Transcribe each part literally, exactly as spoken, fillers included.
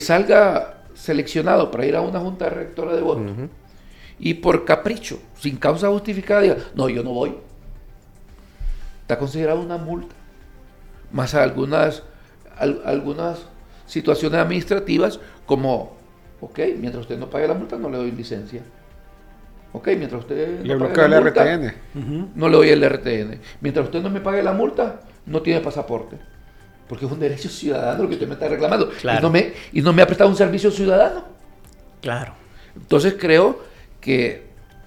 salga seleccionado para ir a una junta rectora de voto uh-huh. y por capricho, sin causa justificada, diga, no, yo no voy, está considerado una multa, más algunas, al, algunas situaciones administrativas como, ok, mientras usted no pague la multa no le doy licencia. Ok, mientras usted le no bloquea el R T N. Uh-huh. No le doy el R T N. Mientras usted no me pague la multa, no tiene pasaporte. Porque es un derecho ciudadano lo que usted me está reclamando. Claro. Y, no me, y no me ha prestado un servicio ciudadano. Claro. Entonces creo que...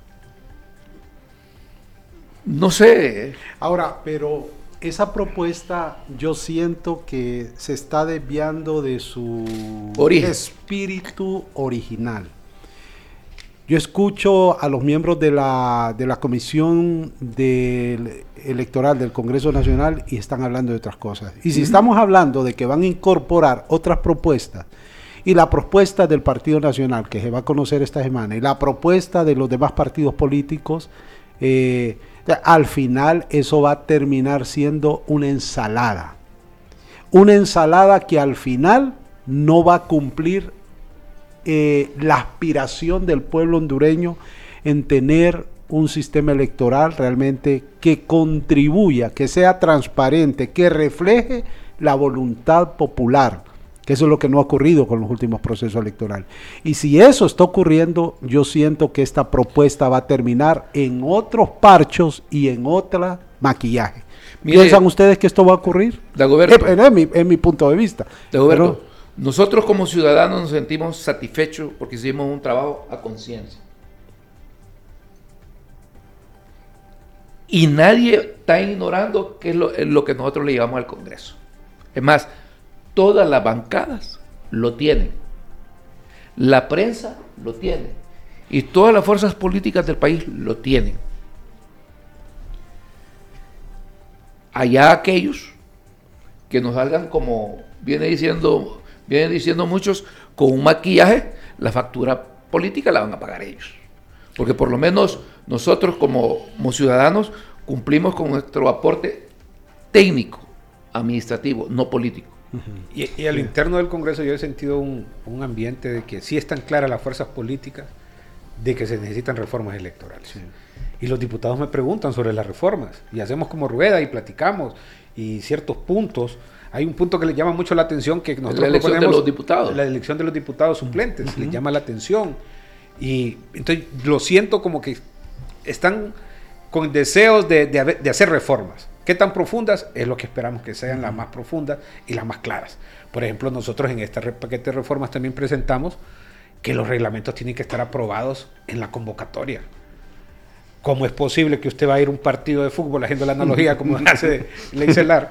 No sé. Ahora, pero esa propuesta yo siento que se está desviando de su Origen. espíritu original. Yo escucho a los miembros de la, de la Comisión de, Electoral del Congreso Nacional y están hablando de otras cosas. Y si uh-huh. estamos hablando de que van a incorporar otras propuestas, y la propuesta del Partido Nacional, que se va a conocer esta semana, y la propuesta de los demás partidos políticos, eh, al final eso va a terminar siendo una ensalada. Una ensalada que al final no va a cumplir Eh, la aspiración del pueblo hondureño en tener un sistema electoral realmente que contribuya, que sea transparente, que refleje la voluntad popular, que eso es lo que no ha ocurrido con los últimos procesos electorales. Y si eso está ocurriendo, yo siento que esta propuesta va a terminar en otros parchos y en otro maquillaje. Mire, ¿piensan ustedes que esto va a ocurrir? Dagoberto, es, es, mi, es mi punto de vista. Dagoberto, Pero, nosotros como ciudadanos nos sentimos satisfechos porque hicimos un trabajo a conciencia. Y nadie está ignorando qué es lo, es lo que nosotros le llevamos al Congreso. Es más, todas las bancadas lo tienen. La prensa lo tiene. Y todas las fuerzas políticas del país lo tienen. Allá aquellos que nos salgan, como viene diciendo... Vienen diciendo muchos, con un maquillaje, la factura política la van a pagar ellos. Porque por lo menos nosotros como, como ciudadanos cumplimos con nuestro aporte técnico, administrativo, no político. Uh-huh. Y, y al sí. interno del Congreso yo he sentido un, un ambiente de que sí están claras las fuerzas políticas de que se necesitan reformas electorales. Sí. Y los diputados me preguntan sobre las reformas, y hacemos como rueda y platicamos, y ciertos puntos... Hay un punto que les llama mucho la atención, que nosotros la elección de los diputados. La elección de los diputados suplentes, uh-huh. les llama la atención. Y entonces lo siento como que están con deseos de, de, de hacer reformas. ¿Qué tan profundas? Es lo que esperamos que sean las más profundas y las más claras. Por ejemplo, nosotros en este paquete de reformas también presentamos que los reglamentos tienen que estar aprobados en la convocatoria. ¿Cómo es posible que usted va a ir a un partido de fútbol, haciendo la analogía como hace Leicelar,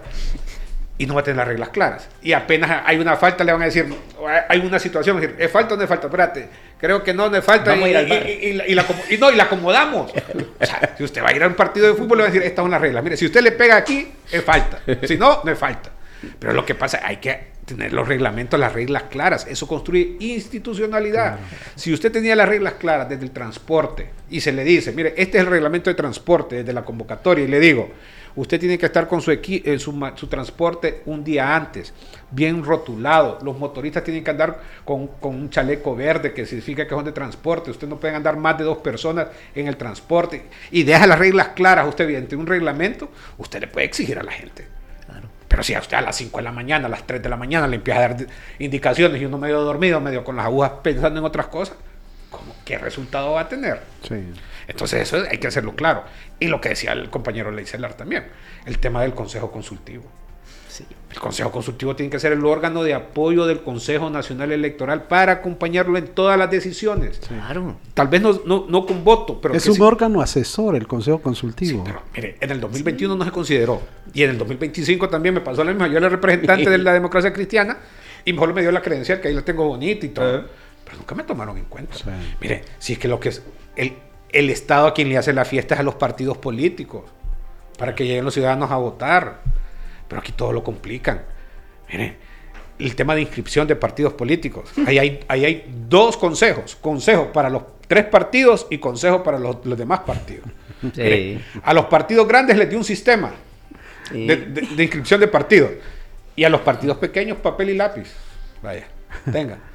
y no va a tener las reglas claras? Y apenas hay una falta, le van a decir, hay una situación, ¿es falta o no es falta? Espérate, creo que no, no es falta, y, y, y, y, y, la, y, no, y la acomodamos. O sea, si usted va a ir a un partido de fútbol, le va a decir, estas son las reglas. Mire, si usted le pega aquí, es falta. Si no, no es falta. Pero lo que pasa, hay que tener los reglamentos, las reglas claras. Eso construye institucionalidad. Claro. Si usted tenía las reglas claras desde el transporte y se le dice, mire, este es el reglamento de transporte desde la convocatoria, y le digo, usted tiene que estar con su, equi- eh, su, su transporte un día antes, bien rotulado. Los motoristas tienen que andar con, con un chaleco verde, que significa que son de transporte. Usted no puede andar más de dos personas en el transporte. Y deja las reglas claras. Usted, mediante un reglamento, usted le puede exigir a la gente. Claro. Pero si a usted a las cinco de la mañana, a las tres de la mañana, le empieza a dar indicaciones y uno medio dormido, medio con las agujas pensando en otras cosas, ¿cómo? ¿Qué resultado va a tener? Sí. Entonces eso hay que hacerlo claro. Y lo que decía el compañero Leicelar también, el tema del Consejo Consultivo. Sí. El Consejo Consultivo tiene que ser el órgano de apoyo del Consejo Nacional Electoral para acompañarlo en todas las decisiones. Sí. Claro. Tal vez no, no, no con voto, pero... Es un sí. órgano asesor, el Consejo Consultivo. Sí, pero mire, en el dos mil veintiuno no se consideró. Y en el dos mil veinticinco también me pasó lo mismo. Yo era el representante de la democracia cristiana y mejor me dio la credencial, que ahí la tengo bonita y todo. Uh-huh. Pero nunca me tomaron en cuenta. Sí. Mire, si es que lo que es... El, El Estado a quien le hace la fiesta es a los partidos políticos, para que lleguen los ciudadanos a votar. Pero aquí todo lo complican. Miren, el tema de inscripción de partidos políticos. Ahí hay, ahí hay dos consejos. Consejo para los tres partidos y consejo para los, los demás partidos. Sí. Miren, a los partidos grandes les dio un sistema sí. de, de, de inscripción de partidos. Y a los partidos pequeños, papel y lápiz. Vaya, tenga.